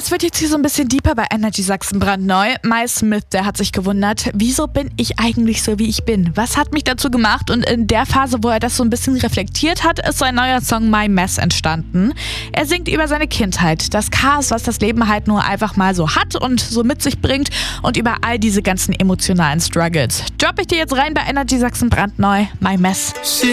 Es wird jetzt hier so ein bisschen deeper bei Energy Sachsen brandneu. My Smith, der hat sich gewundert, wieso bin ich eigentlich so, wie ich bin? Was hat mich dazu gemacht? Und in der Phase, wo er das so ein bisschen reflektiert hat, ist sein neuer Song My Mess entstanden. Er singt über seine Kindheit, das Chaos, was das Leben halt nur einfach mal so hat und so mit sich bringt und über all diese ganzen emotionalen Struggles. Droppe ich dir jetzt rein bei Energy Sachsen brandneu, My Mess.